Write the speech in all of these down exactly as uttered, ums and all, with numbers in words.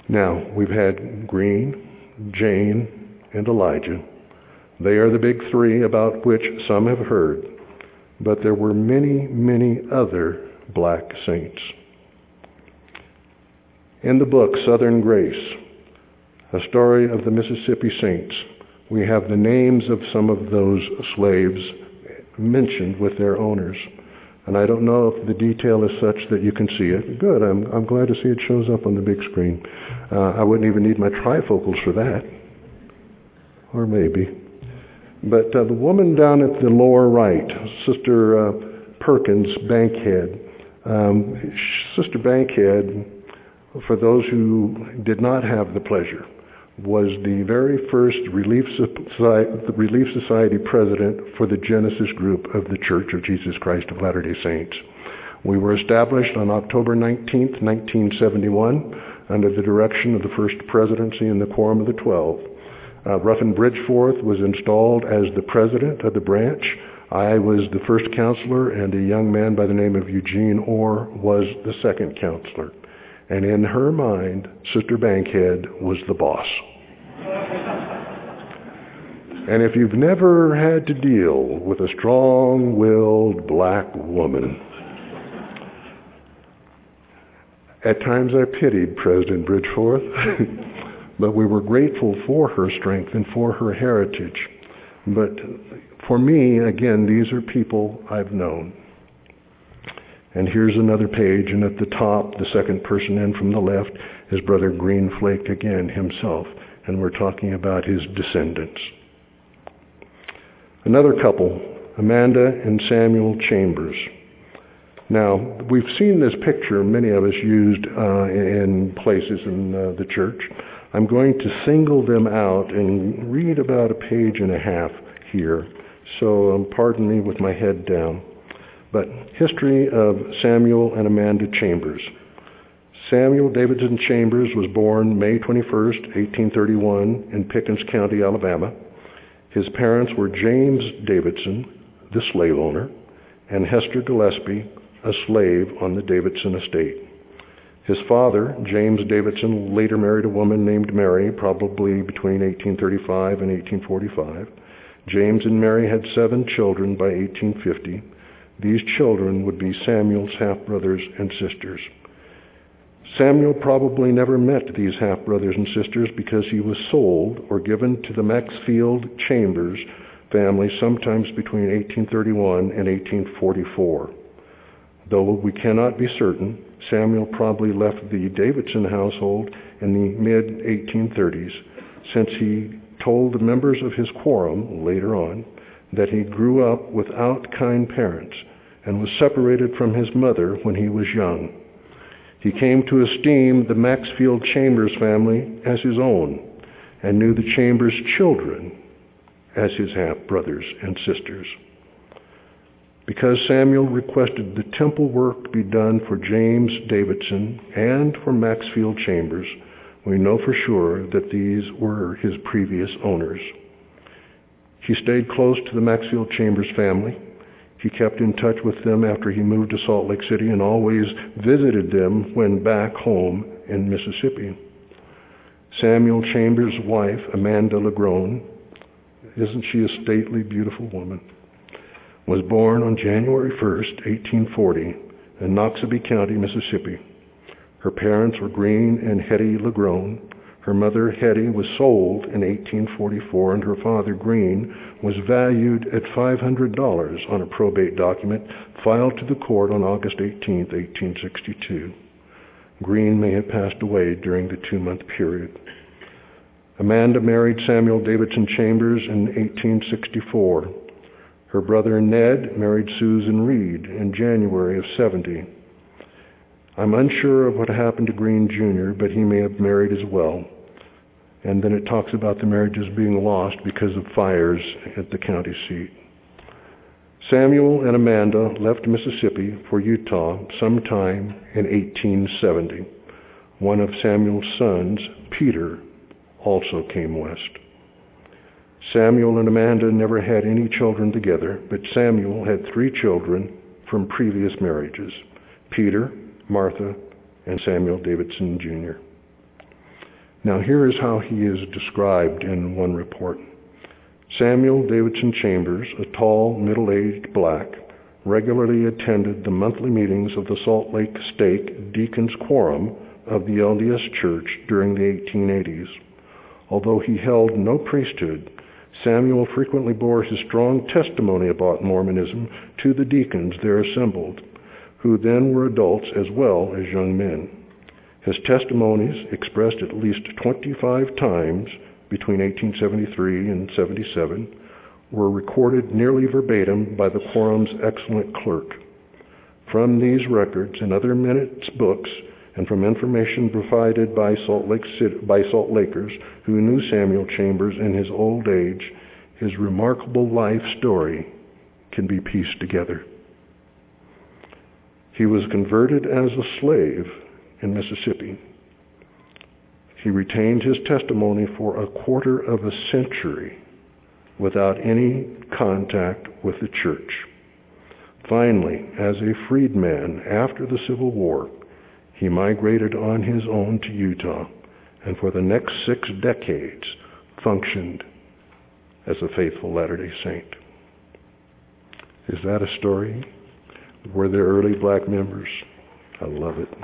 Now, we've had Green, Jane, and Elijah. They are the big three about which some have heard, but there were many, many other black saints. In the book, Southern Grace, a story of the Mississippi saints, we have the names of some of those slaves mentioned with their owners. And I don't know if the detail is such that you can see it. Good, I'm, I'm glad to see it shows up on the big screen. Uh, I wouldn't even need my trifocals for that. Or maybe. But uh, the woman down at the lower right, Sister uh, Perkins Bankhead. Um, Sister Bankhead, for those who did not have the pleasure, was the very first Relief Society, Relief Society president for the Genesis group of the Church of Jesus Christ of Latter-day Saints. We were established on October nineteenth, nineteen seventy-one, under the direction of the First Presidency and the Quorum of the Twelve. Uh, Ruffin Bridgeforth was installed as the president of the branch. I was the first counselor, and a young man by the name of Eugene Orr was the second counselor. And in her mind, Sister Bankhead was the boss. And if you've never had to deal with a strong-willed black woman, at times I pitied President Bridgeforth, but we were grateful for her strength and for her heritage. But for me, again, these are people I've known. And here's another page, and at the top, the second person in from the left, is Brother Greenflake again himself, and we're talking about his descendants. Another couple, Amanda and Samuel Chambers. Now, we've seen this picture, many of us used uh, in places in uh, the church. I'm going to single them out and read about a page and a half here, so um, pardon me with my head down. But history of Samuel and Amanda Chambers. Samuel Davidson Chambers was born May twenty-first, eighteen thirty-one in Pickens County, Alabama. His parents were James Davidson, the slave owner, and Hester Gillespie, a slave on the Davidson estate. His father, James Davidson, later married a woman named Mary, probably between eighteen thirty-five and eighteen forty-five. James and Mary had seven children by eighteen fifty. These children would be Samuel's half-brothers and sisters. Samuel probably never met these half-brothers and sisters because he was sold or given to the Maxfield Chambers family sometimes between eighteen thirty-one and eighteen forty-four. Though we cannot be certain, Samuel probably left the Davidson household in the mid eighteen thirties, since he told the members of his quorum later on that he grew up without kind parents and was separated from his mother when he was young. He came to esteem the Maxfield Chambers family as his own and knew the Chambers children as his half-brothers and sisters. Because Samuel requested the temple work be done for James Davidson and for Maxfield Chambers, we know for sure that these were his previous owners. He stayed close to the Maxfield Chambers family. He kept in touch with them after he moved to Salt Lake City and always visited them when back home in Mississippi. Samuel Chambers' wife, Amanda LeGrone, isn't she a stately, beautiful woman, was born on January first, eighteen forty, in Noxubee County, Mississippi. Her parents were Green and Hetty LeGrone. Her mother, Hetty, was sold in eighteen forty-four, and her father, Green, was valued at five hundred dollars on a probate document filed to the court on August eighteenth, eighteen sixty-two. Green may have passed away during the two-month period. Amanda married Samuel Davidson Chambers in eighteen sixty-four. Her brother Ned married Susan Reed in January of seventy. I'm unsure of what happened to Green Junior, but he may have married as well. And then it talks about the marriages being lost because of fires at the county seat. Samuel and Amanda left Mississippi for Utah sometime in eighteen seventy. One of Samuel's sons, Peter, also came west. Samuel and Amanda never had any children together, but Samuel had three children from previous marriages: Peter, Martha, and Samuel Davidson Junior Now here is how he is described in one report. Samuel Davidson Chambers, a tall, middle-aged black, regularly attended the monthly meetings of the Salt Lake Stake Deacons Quorum of the L D S Church during the eighteen eighties. Although he held no priesthood, Samuel frequently bore his strong testimony about Mormonism to the deacons there assembled, who then were adults as well as young men. His testimonies, expressed at least twenty-five times between eighteen seventy-three and seventy-seven, were recorded nearly verbatim by the Quorum's excellent clerk. From these records and other minutes books, and from information provided by Salt Lake City, by Salt Lakers who knew Samuel Chambers in his old age, his remarkable life story can be pieced together. He was converted as a slave in Mississippi. He retained his testimony for a quarter of a century without any contact with the church. Finally, as a freedman after the Civil War, he migrated on his own to Utah, and for the next six decades functioned as a faithful Latter-day Saint. Is that a story? Were there early black members? I love it.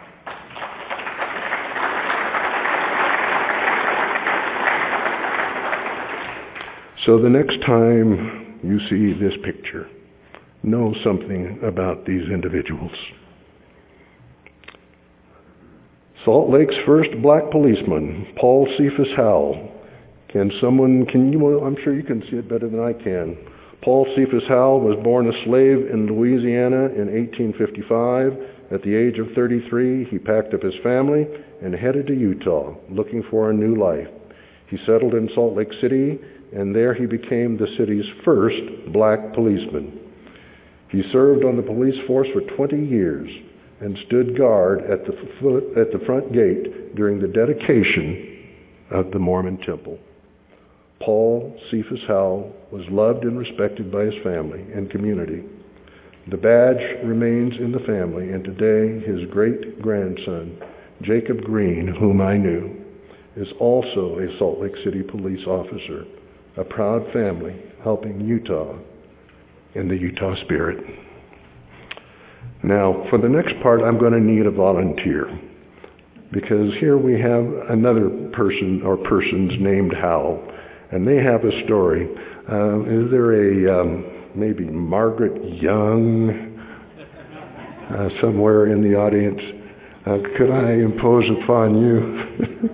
So the next time you see this picture, know something about these individuals. Salt Lake's first black policeman, Paul Cephas Howell. Can someone, can you, well, I'm sure you can see it better than I can. Paul Cephas Howell was born a slave in Louisiana in eighteen fifty-five. At the age of thirty-three, he packed up his family and headed to Utah, looking for a new life. He settled in Salt Lake City, and there he became the city's first black policeman. He served on the police force for twenty years and stood guard at the, foot, at the front gate during the dedication of the Mormon temple. Paul Cephas Howell was loved and respected by his family and community. The badge remains in the family, and today his great-grandson, Jacob Green, whom I knew, is also a Salt Lake City police officer, a proud family helping Utah in the Utah spirit. Now, for the next part, I'm going to need a volunteer, because here we have another person or persons named Howell, and they have a story. Uh, is there a um, maybe Margaret Young uh, somewhere in the audience? Uh, could I impose upon you?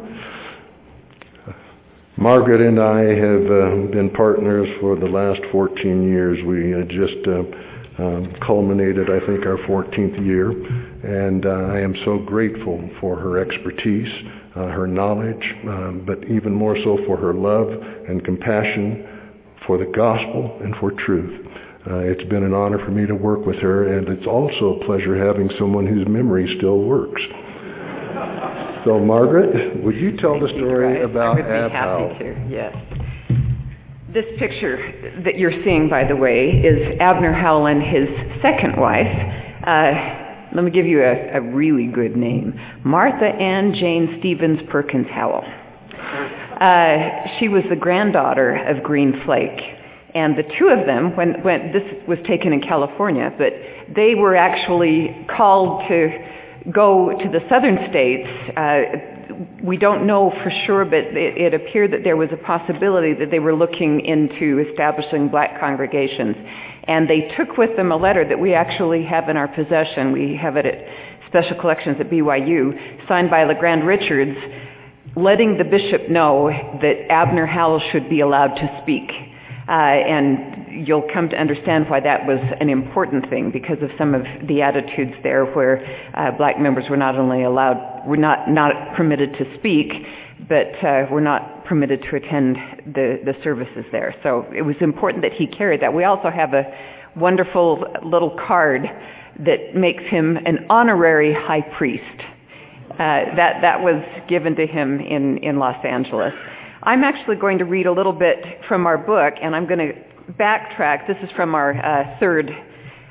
Margaret and I have uh, been partners for the last fourteen years. We uh, just uh, um, culminated, I think, our fourteenth year, and uh, I am so grateful for her expertise, uh, her knowledge, um, but even more so for her love and compassion for the gospel and for truth. Uh, it's been an honor for me to work with her, and it's also a pleasure having someone whose memory still works. So, Margaret, would you tell the story about Ab Howell? I would be happy to, yes. This picture that you're seeing, by the way, is Abner Howell and his second wife. Uh, let me give you a, a really good name. Martha Ann Jane Stevens Perkins Howell. Uh, she was the granddaughter of Green Flake. And the two of them, when, when this was taken in California, but they were actually called to go to the southern states. Uh, we don't know for sure, but it, it appeared that there was a possibility that they were looking into establishing black congregations. And they took with them a letter that we actually have in our possession. We have it at Special Collections at B Y U, signed by LeGrand Richards, letting the bishop know that Abner Howell should be allowed to speak. Uh, and you'll come to understand why that was an important thing, because of some of the attitudes there where uh, black members were not only allowed, were not, not permitted to speak, but uh, were not permitted to attend the, the services there. So it was important that he carried that. We also have a wonderful little card that makes him an honorary high priest. Uh, that, that was given to him in, in Los Angeles. I'm actually going to read a little bit from our book, and I'm going to backtrack. This is from our uh, third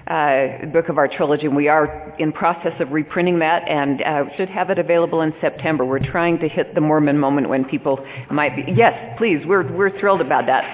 uh, book of our trilogy, and we are in process of reprinting that, and uh, should have it available in September. We're trying to hit the Mormon moment when people might be, yes, please, we're we're thrilled about that.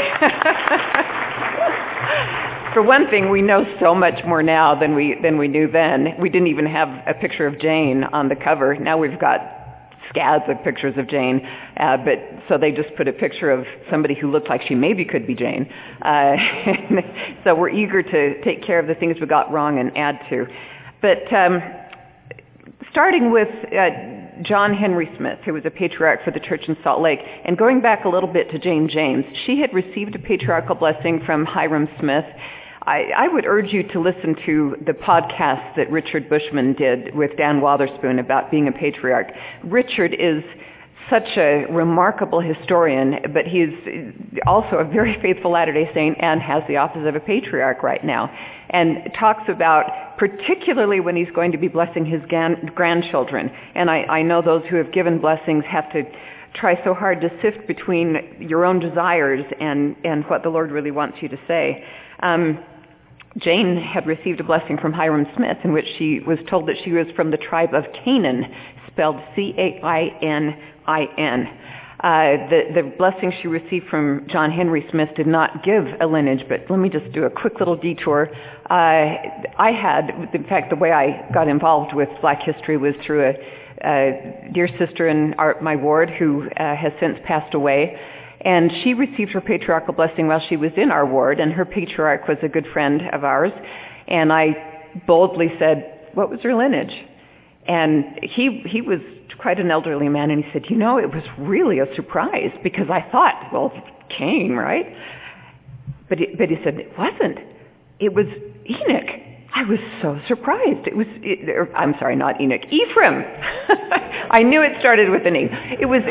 For one thing, we know so much more now than we than we knew then. We didn't even have a picture of Jane on the cover. Now we've got scads of pictures of Jane, uh, but so they just put a picture of somebody who looked like she maybe could be Jane. Uh, so we're eager to take care of the things we got wrong and add to. But um, starting with uh, John Henry Smith, who was a patriarch for the church in Salt Lake, and going back a little bit to Jane James, she had received a patriarchal blessing from Hiram Smith. I, I would urge you to listen to the podcast that Richard Bushman did with Dan Wotherspoon about being a patriarch. Richard is such a remarkable historian, but he is also a very faithful Latter-day Saint and has the office of a patriarch right now, and talks about, particularly when he's going to be blessing his gan- grandchildren. And I, I know those who have given blessings have to try so hard to sift between your own desires and, and what the Lord really wants you to say. Um, Jane had received a blessing from Hiram Smith in which she was told that she was from the tribe of Canaan, spelled C A I N I N. Uh, the, the blessing she received from John Henry Smith did not give a lineage, but let me just do a quick little detour. Uh, I had, in fact, the way I got involved with Black history was through a, a dear sister in our, my ward who uh, has since passed away. And she received her patriarchal blessing while she was in our ward, and her patriarch was a good friend of ours. And I boldly said, what was her lineage? And he he was quite an elderly man, and he said, you know, it was really a surprise, because I thought, well, Cain, right? But he, but he said, it wasn't. It was Enoch. I was so surprised. It was, it, or, I'm sorry, not Enoch, Ephraim. I knew it started with an E. It was,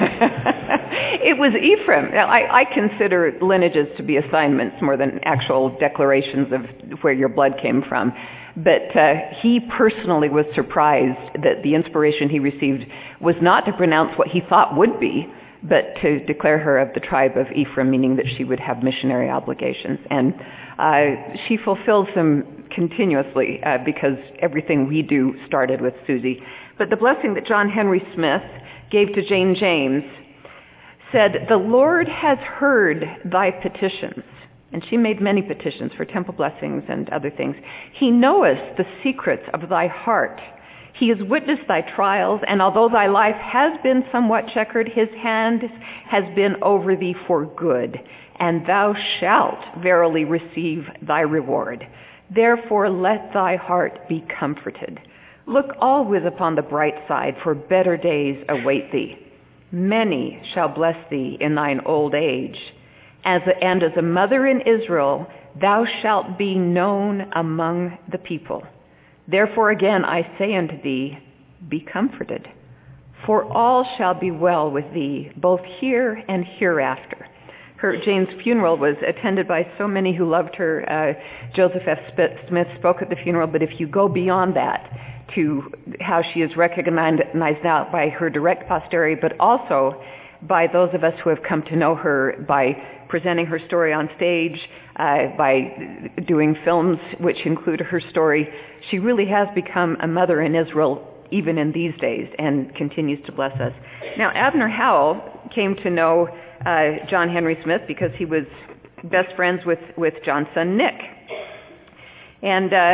it was Ephraim. Now, I, I consider lineages to be assignments more than actual declarations of where your blood came from. But uh, he personally was surprised that the inspiration he received was not to pronounce what he thought would be, but to declare her of the tribe of Ephraim, meaning that she would have missionary obligations. And uh, she fulfills them continuously uh, because everything we do started with Susie. But the blessing that John Henry Smith gave to Jane James said, the Lord has heard thy petitions. And she made many petitions for temple blessings and other things. He knoweth the secrets of thy heart. He has witnessed thy trials, and although thy life has been somewhat checkered, his hand has been over thee for good, and thou shalt verily receive thy reward. Therefore let thy heart be comforted. Look always upon the bright side, for better days await thee. Many shall bless thee in thine old age. As a, and as a mother in Israel, thou shalt be known among the people. Therefore again I say unto thee, be comforted. For all shall be well with thee, both here and hereafter. Her, Jane's funeral was attended by so many who loved her. Uh, Joseph F. Smith spoke at the funeral, but if you go beyond that to how she is recognized now by her direct posterity, but also by those of us who have come to know her by presenting her story on stage, uh, by doing films which include her story, she really has become a mother in Israel even in these days and continues to bless us. Now, Abner Howell came to know uh, John Henry Smith because he was best friends with, with John's son, Nick. And uh,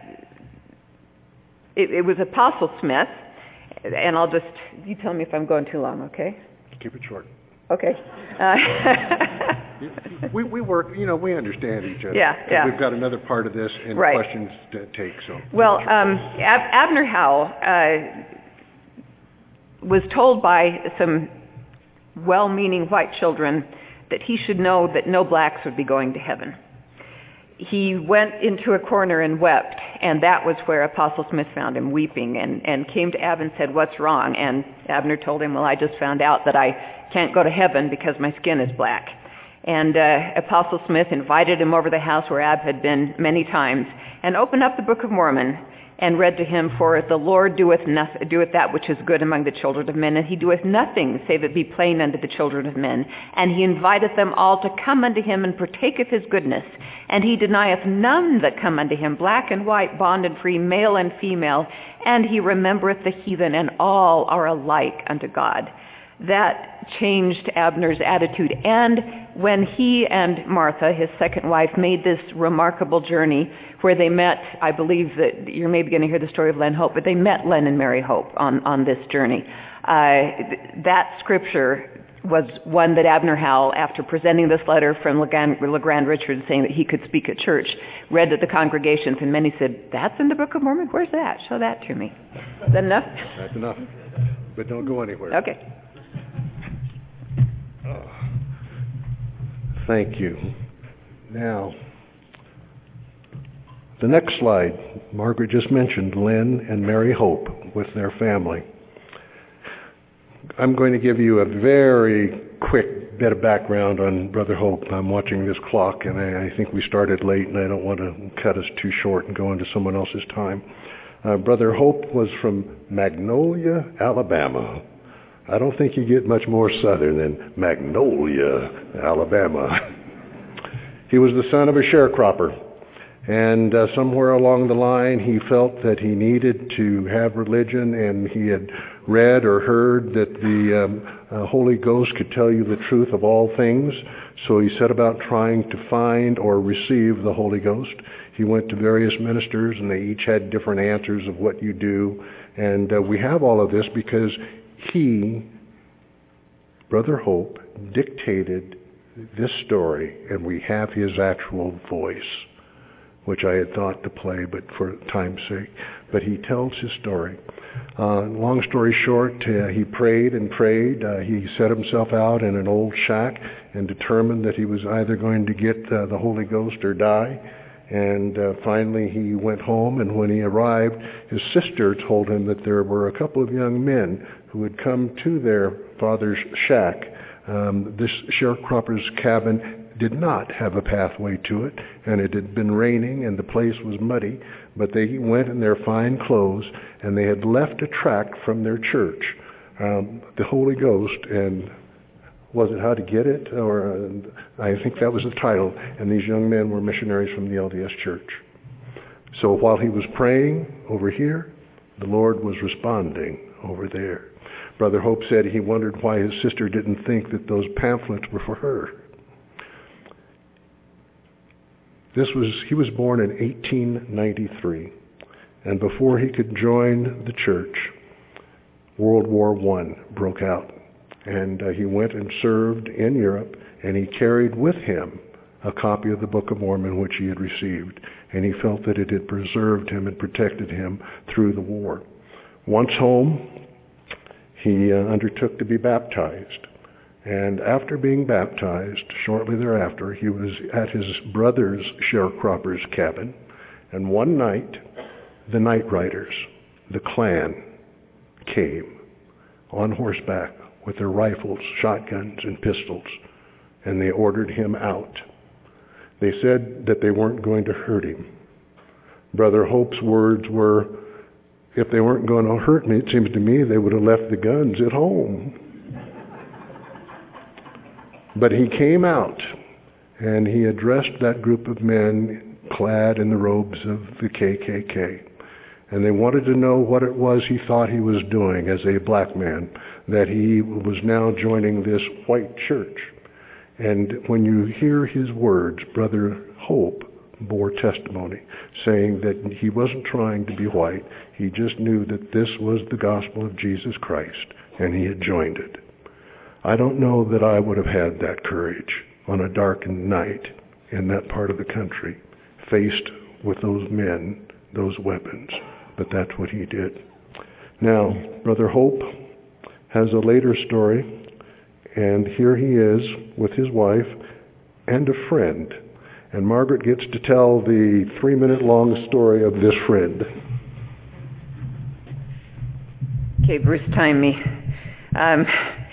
it, it was Apostle Smith, and I'll just, you tell me if I'm going too long, okay? Keep it short. Okay. Uh, we we work, you know, we understand each other. Yeah, yeah. We've got another part of this and right. questions to take. So. Well, um, Ab- Abner Howell uh, was told by some well-meaning white children that he should know that no blacks would be going to heaven. He went into a corner and wept, and that was where Apostle Smith found him weeping and, and came to Ab and said, what's wrong? And Abner told him, well, I just found out that I can't go to heaven because my skin is black. And uh, Apostle Smith invited him over the house where Ab had been many times and opened up the Book of Mormon and read to him, For the Lord doeth, nothing, doeth that which is good among the children of men, and he doeth nothing save it be plain unto the children of men. And he inviteth them all to come unto him and partake of his goodness. And he denieth none that come unto him, black and white, bond and free, male and female. And he remembereth the heathen, and all are alike unto God. That changed Abner's attitude. And when he and Martha, his second wife, made this remarkable journey where they met, I believe that you're maybe going to hear the story of Len Hope, but they met Len and Mary Hope on, on this journey. Uh, that scripture was one that Abner Howell, after presenting this letter from LeGrand, LeGrand Richards saying that he could speak at church, read to the congregations, and many said, that's in the Book of Mormon? Where's that? Show that to me. Is that enough? That's enough. But don't go anywhere. Okay. Oh. Thank you. Now, the next slide, Margaret just mentioned Len and Mary Hope with their family. I'm going to give you a very quick bit of background on Brother Hope. I'm watching this clock, and I, I think we started late, and I don't want to cut us too short and go into someone else's time. Uh, Brother Hope was from Magnolia, Alabama. I don't think you get much more southern than Magnolia, Alabama. He was the son of a sharecropper, and uh, somewhere along the line he felt that he needed to have religion, and he had read or heard that the um, uh, Holy Ghost could tell you the truth of all things, so he set about trying to find or receive the Holy Ghost. He went to various ministers, and they each had different answers of what you do, and uh, we have all of this because he, Brother Hope, dictated this story, and we have his actual voice, which I had thought to play, but for time's sake. But he tells his story. Uh, long story short, uh, he prayed and prayed. Uh, he set himself out in an old shack and determined that he was either going to get uh, the Holy Ghost or die. And uh, finally he went home, and when he arrived, his sister told him that there were a couple of young men who had come to their father's shack. Um, this sharecropper's cabin did not have a pathway to it, and it had been raining, and the place was muddy, but they went in their fine clothes, and they had left a tract from their church, um, the Holy Ghost, and was it How to Get It? Or uh, I think that was the title, and these young men were missionaries from the L D S Church. So while he was praying over here, the Lord was responding over there. Brother Hope said he wondered why his sister didn't think that those pamphlets were for her. This was, he was born in eighteen ninety-three, and before he could join the church, World War One broke out, and uh, he went and served in Europe, and he carried with him a copy of the Book of Mormon which he had received, and he felt that it had preserved him and protected him through the war. Once home, he uh, undertook to be baptized. And after being baptized, shortly thereafter, he was at his brother's sharecropper's cabin. And one night, the Night Riders, the clan, came on horseback with their rifles, shotguns, and pistols, and they ordered him out. They said that they weren't going to hurt him. Brother Hope's words were, if they weren't going to hurt me, it seems to me they would have left the guns at home. But he came out, and he addressed that group of men clad in the robes of the K K K. And they wanted to know what it was he thought he was doing as a black man, that he was now joining this white church. And when you hear his words, Brother Hope bore testimony, saying that he wasn't trying to be white. He just knew that this was the gospel of Jesus Christ, and he had joined it. I don't know that I would have had that courage on a darkened night in that part of the country, faced with those men, those weapons, but that's what he did. Now, Brother Hope has a later story, and here he is with his wife and a friend. And Margaret gets to tell the three-minute-long story of this friend. Okay, Bruce, time me. Um,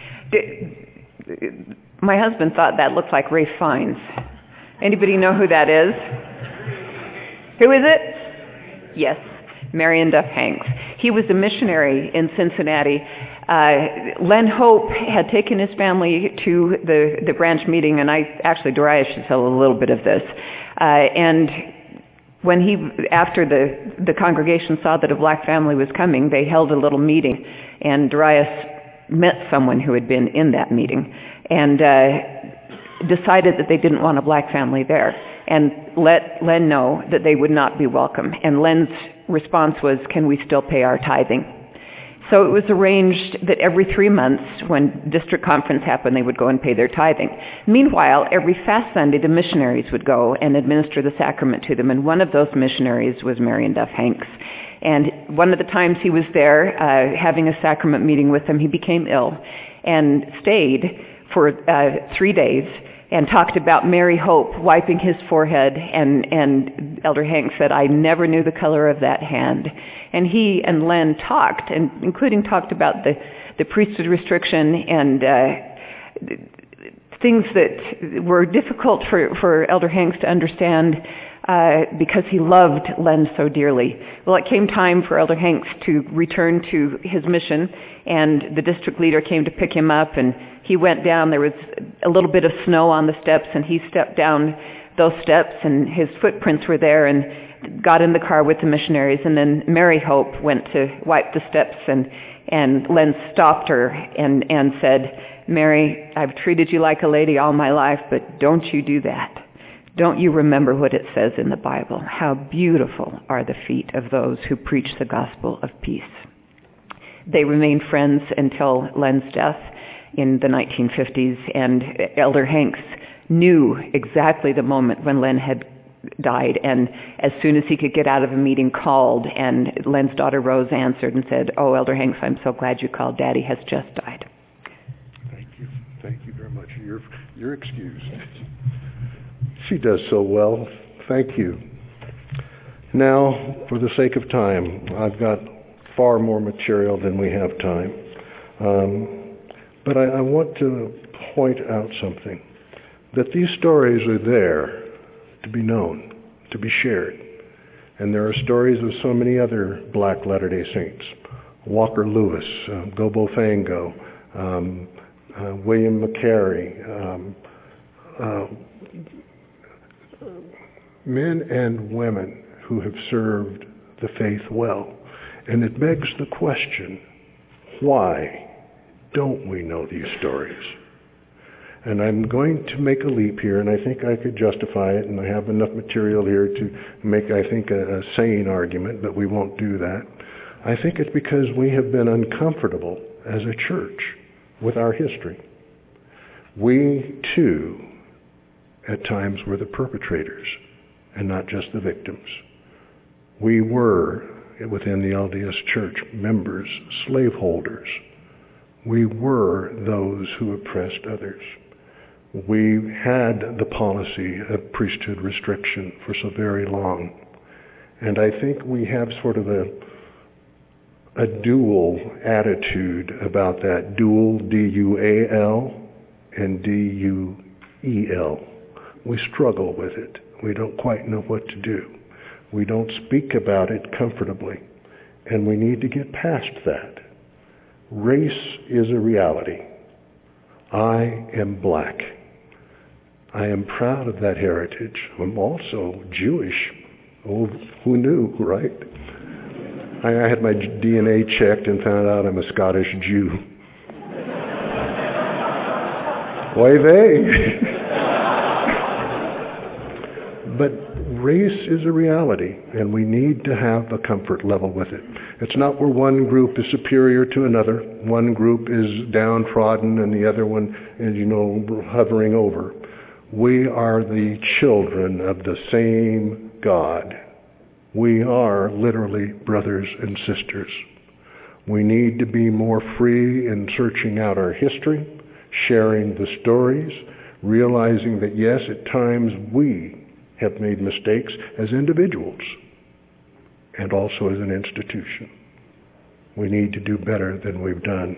my husband thought that looked like Ray Fiennes. Anybody know who that is? Who is it? Yes. Marion Duff Hanks. He was a missionary in Cincinnati. Uh, Len Hope had taken his family to the, the branch meeting, and I actually, Darius should tell a little bit of this. Uh, and when he, after the, the congregation saw that a black family was coming, they held a little meeting, and Darius met someone who had been in that meeting, and uh, decided that they didn't want a black family there, and let Len know that they would not be welcome. And Len's response was, "Can we still pay our tithing?" So it was arranged that every three months, when district conference happened, they would go and pay their tithing. Meanwhile, every fast Sunday, the missionaries would go and administer the sacrament to them, and one of those missionaries was Marion Duff Hanks. And one of the times he was there, uh, having a sacrament meeting with them, he became ill and stayed for uh, three days and talked about Mary Hope wiping his forehead, and, and Elder Hanks said, "I never knew the color of that hand." And he and Len talked, and including talked about the, the priesthood restriction and uh, things that were difficult for, for Elder Hanks to understand uh, because he loved Len so dearly. Well, it came time for Elder Hanks to return to his mission, and the district leader came to pick him up, and he went down. There was a little bit of snow on the steps, and he stepped down those steps, and his footprints were there, and got in the car with the missionaries. And then Mary Hope went to wipe the steps, and, and Len stopped her and, and said, "Mary, I've treated you like a lady all my life, but don't you do that. Don't you remember what it says in the Bible? How beautiful are the feet of those who preach the gospel of peace." They remained friends until Len's death in the nineteen fifties, and Elder Hanks knew exactly the moment when Len had died, and as soon as he could get out of a meeting, called, and Len's daughter Rose answered and said, "Oh, Elder Hanks, I'm so glad you called. Daddy has just died." Thank you. Thank you very much. You're, you're excused. She does so well. Thank you. Now, for the sake of time, I've got far more material than we have time. Um, but I, I want to point out something, that these stories are there to be known, to be shared. And there are stories of so many other black Latter-day Saints. Walker Lewis, uh, Gobo Fango, um, uh, William McCary, um, uh, men and women who have served the faith well. And it begs the question, why don't we know these stories? And I'm going to make a leap here, and I think I could justify it, and I have enough material here to make, I think, a, a sane argument, but we won't do that. I think it's because we have been uncomfortable as a church with our history. We, too, at times were the perpetrators and not just the victims. We were, within the L D S Church, members, slaveholders. We were those who oppressed others. We had the policy of priesthood restriction for so very long. And I think we have sort of a, a dual attitude about that, dual, D U A L and D U E L. We struggle with it. We don't quite know what to do. We don't speak about it comfortably. And we need to get past that. Race is a reality. I am black. I am proud of that heritage. I'm also Jewish. Oh, who knew, right? I, I had my D N A checked and found out I'm a Scottish Jew. Oy vey. But race is a reality, and we need to have a comfort level with it. It's not where one group is superior to another. One group is downtrodden and the other one is, you know, hovering over. We are the children of the same God. We are literally brothers and sisters. We need to be more free in searching out our history, sharing the stories, realizing that yes, at times we have made mistakes as individuals and also as an institution. We need to do better than we've done.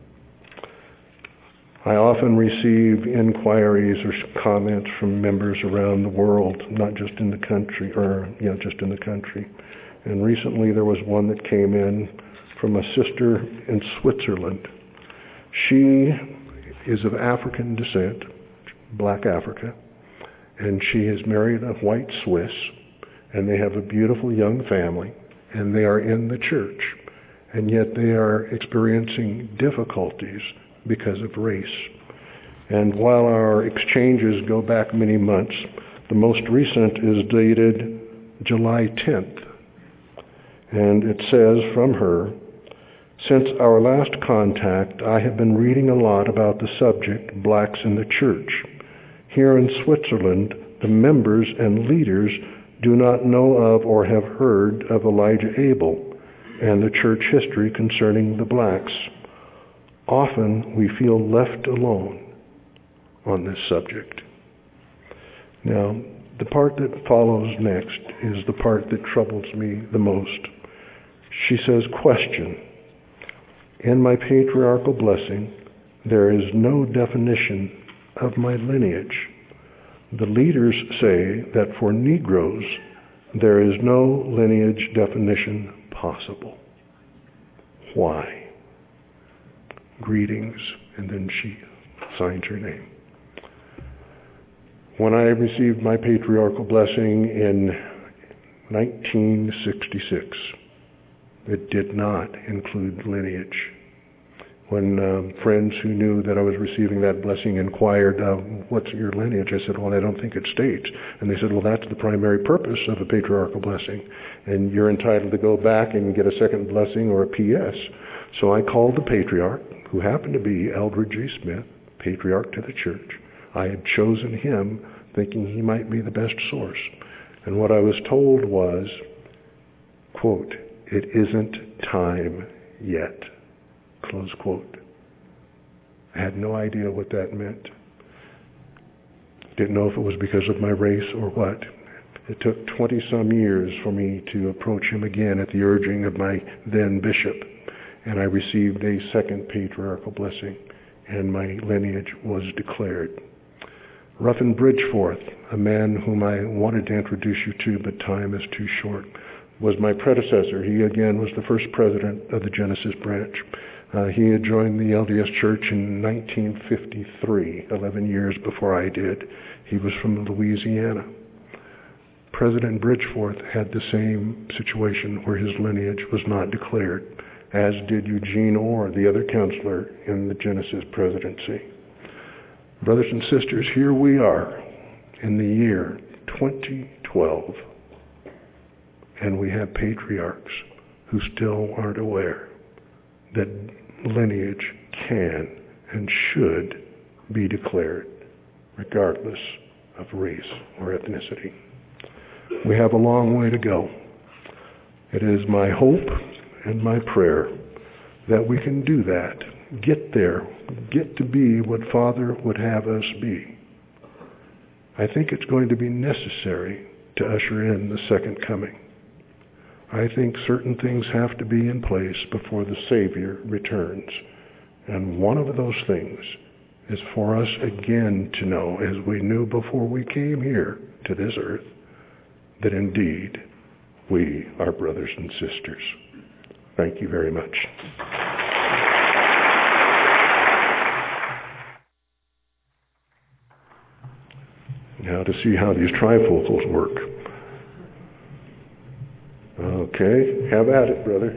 I often receive inquiries or comments from members around the world, not just in the country, or you know, just in the country, And recently there was one that came in from a sister in Switzerland. She is of African descent, black Africa, and she has married a white Swiss, and they have a beautiful young family, and they are in the church, and yet they are experiencing difficulties because of race. And while our exchanges go back many months, the most recent is dated July tenth, and it says from her, "Since our last contact, I have been reading a lot about the subject, blacks in the church. Here in Switzerland, the members and leaders do not know of or have heard of Elijah Abel and the church history concerning the blacks. Often we feel left alone on this subject." Now, the part that follows next is the part that troubles me the most. She says, question, "In my patriarchal blessing, there is no definition of my lineage. The leaders say that for Negroes, there is no lineage definition possible. Why? Greetings," and then she signs her name. When I received my patriarchal blessing in nineteen sixty-six, it did not include lineage. When um, friends who knew that I was receiving that blessing inquired, uh, "What's your lineage?" I said, "Well, I don't think it states." And they said, "Well, that's the primary purpose of a patriarchal blessing, and you're entitled to go back and get a second blessing or a P S" So I called the patriarch, who happened to be Eldred G. Smith, patriarch to the church. I had chosen him thinking he might be the best source. And what I was told was, quote, "It isn't time yet," close quote. I had no idea what that meant. Didn't know if it was because of my race or what. It took twenty-some years for me to approach him again at the urging of my then bishop, and I received a second patriarchal blessing, and my lineage was declared. Ruffin Bridgeforth, a man whom I wanted to introduce you to, but time is too short, was my predecessor. He again was the first president of the Genesis branch. Uh, he had joined the L D S Church in nineteen fifty-three, eleven years before I did. He was from Louisiana. President Bridgeforth had the same situation where his lineage was not declared, as did Eugene Orr, the other counselor in the Genesis presidency. Brothers and sisters, here we are in the year twenty twelve, and we have patriarchs who still aren't aware that lineage can and should be declared regardless of race or ethnicity. We have a long way to go. It is my hope and my prayer that we can do that, get there, get to be what Father would have us be. I think it's going to be necessary to usher in the second coming. I think certain things have to be in place before the Savior returns. And one of those things is for us again to know, as we knew before we came here to this earth, that indeed we are brothers and sisters. Thank you very much. Now to see how these trifocals work. Okay, have at it, brother.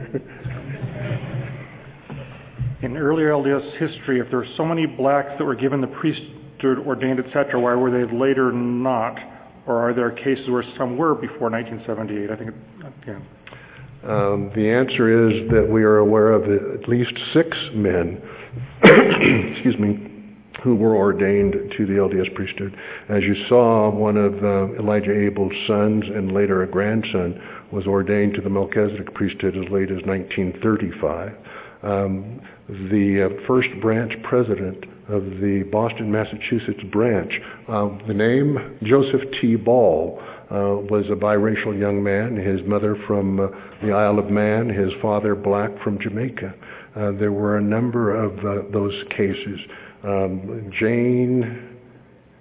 In earlier L D S history, if there were so many blacks that were given the priesthood, ordained, et cetera, why were they later not? Or are there cases where some were before nineteen seventy-eight? I think, it, yeah. Um, the answer is that we are aware of at least six men, excuse me, who were ordained to the L D S priesthood. As you saw, one of uh, Elijah Abel's sons and later a grandson was ordained to the Melchizedek priesthood as late as nineteen thirty-five. Um, the uh, first branch president of the Boston, Massachusetts branch, uh, the name Joseph T. Ball, uh, was a biracial young man, his mother from uh, the Isle of Man, his father black from Jamaica. Uh, there were a number of uh, those cases. Um, Jane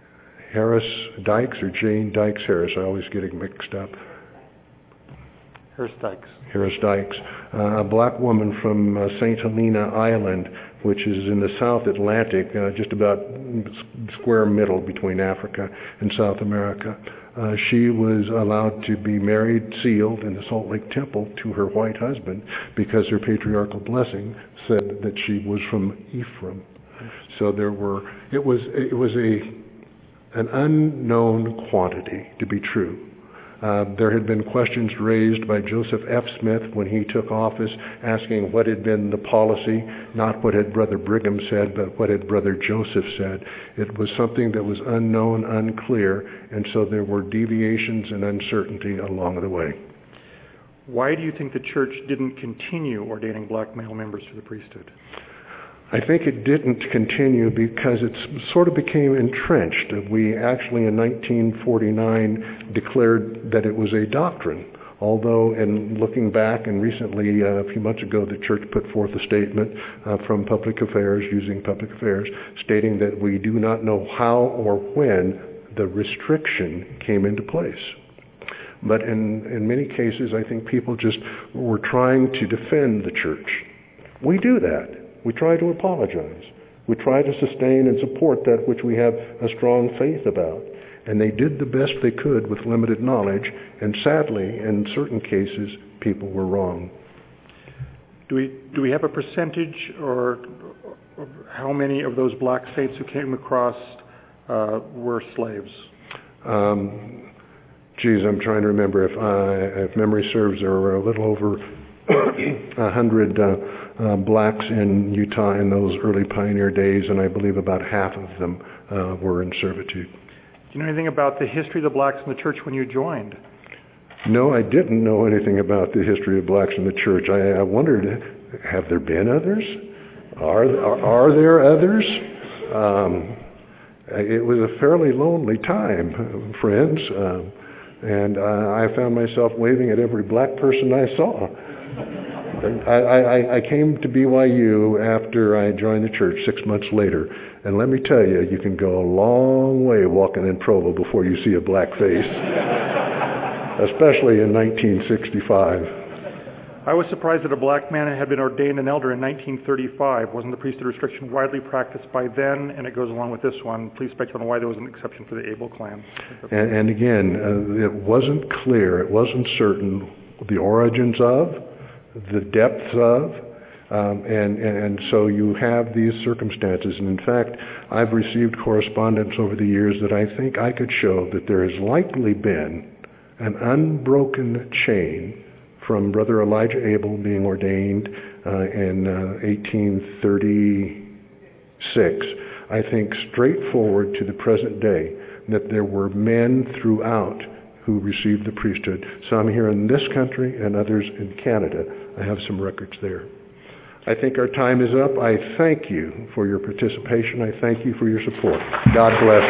Harris Dykes or Jane Dykes Harris, I always get it mixed up. Harris Dykes. Harris Dykes, uh, a black woman from uh, Saint Helena Island, which is in the South Atlantic, uh, just about square middle between Africa and South America. Uh, she was allowed to be married, sealed in the Salt Lake Temple to her white husband because her patriarchal blessing said that she was from Ephraim. So there were, it was, it was a, an unknown quantity to be true. Uh, there had been questions raised by Joseph F. Smith when he took office, asking what had been the policy, not what had Brother Brigham said, but what had Brother Joseph said. It was something that was unknown, unclear, and so there were deviations and uncertainty along the way. Why do you think the church didn't continue ordaining black male members to the priesthood? I think it didn't continue because it sort of became entrenched. We actually in nineteen forty-nine declared that it was a doctrine, although in looking back and recently, uh, a few months ago, the church put forth a statement uh, from Public Affairs, using Public Affairs, stating that we do not know how or when the restriction came into place. But in, in many cases, I think people just were trying to defend the church. We do that. We try to apologize. We try to sustain and support that which we have a strong faith about. And they did the best they could with limited knowledge, and sadly, in certain cases, people were wrong. Do we do we have a percentage or, or how many of those black saints who came across uh, were slaves? Um, geez, I'm trying to remember. If, I, if memory serves, there were a little over a hundred uh, Uh, blacks in Utah in those early pioneer days, and I believe about half of them uh, were in servitude. Do you know anything about the history of the blacks in the church when you joined? No, I didn't know anything about the history of blacks in the church. I, I wondered, have there been others? Are, are, are there others? Um, it was a fairly lonely time, friends, uh, and uh, I found myself waving at every black person I saw. I, I, I came to B Y U after I joined the church six months later, and let me tell you, you can go a long way walking in Provo before you see a black face, especially in nineteen sixty-five. I was surprised that a black man had been ordained an elder in nineteen thirty-five. Wasn't the priesthood restriction widely practiced by then? And it goes along with this one. Please speculate on why there was an exception for the Abel clan. And, and again, uh, it wasn't clear, it wasn't certain the origins of, the depths of, um, and, and so you have these circumstances. And in fact, I've received correspondence over the years that I think I could show that there has likely been an unbroken chain from Brother Elijah Abel being ordained uh, in uh, eighteen thirty-six, I think straight forward to the present day, that there were men throughout who received the priesthood, some here in this country and others in Canada. I have some records there. I think our time is up. I thank you for your participation. I thank you for your support. God bless.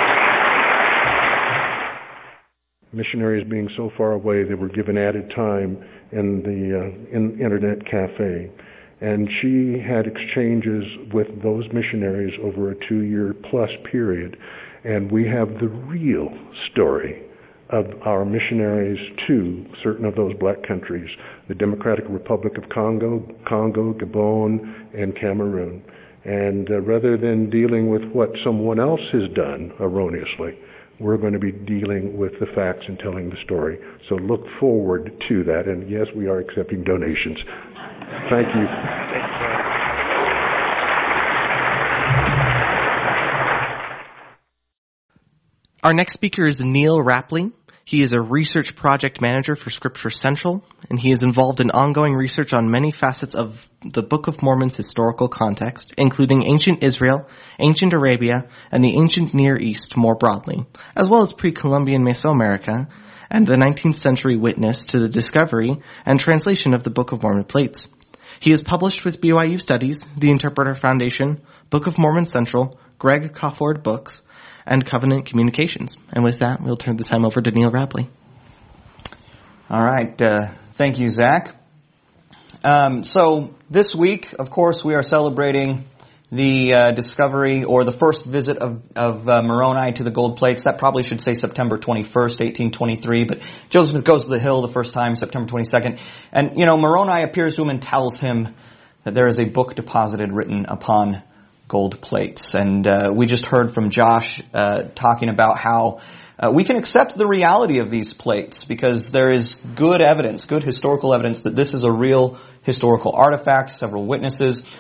Missionaries being so far away, they were given added time in the uh, in internet cafe. And she had exchanges with those missionaries over a two-year plus period. And we have the real story of our missionaries to certain of those black countries, the Democratic Republic of Congo, Congo, Gabon, and Cameroon. And uh, rather than dealing with what someone else has done erroneously, we're going to be dealing with the facts and telling the story. So look forward to that. And yes, we are accepting donations. Thank you. Our next speaker is Neil Rapley. He is a research project manager for Scripture Central, and he is involved in ongoing research on many facets of the Book of Mormon's historical context, including ancient Israel, ancient Arabia, and the ancient Near East more broadly, as well as pre-Columbian Mesoamerica and the nineteenth century witness to the discovery and translation of the Book of Mormon plates. He is published with B Y U Studies, the Interpreter Foundation, Book of Mormon Central, Greg Cofford Books, and Covenant Communications. And with that, we'll turn the time over to Neil Rapley. All right. Uh, thank you, Zach. Um, so this week, of course, we are celebrating the uh, discovery or the first visit of, of uh, Moroni to the gold plates. That probably should say September twenty-first, eighteen twenty-three, but Joseph goes to the hill the first time, September twenty-second. And, you know, Moroni appears to him and tells him that there is a book deposited written upon gold plates. And uh, we just heard from Josh uh, talking about how uh, we can accept the reality of these plates because there is good evidence, good historical evidence that this is a real historical artifact, several witnesses.